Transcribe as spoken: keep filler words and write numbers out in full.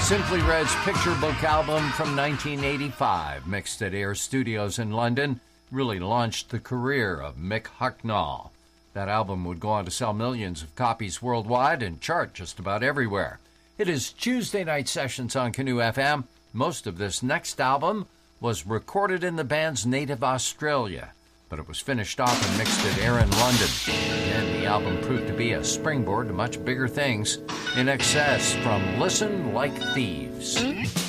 Simply Red's picture book album from nineteen eighty-five, mixed at Air Studios in London, really launched the career of Mick Hucknall. That album would go on to sell millions of copies worldwide and chart just about everywhere. It is Tuesday night sessions on Canoe F M. Most of this next album was recorded in the band's native Australia, but it was finished off and mixed at Air in London. And the album proved to be a springboard to much bigger things. In Excess from Listen Like Thieves.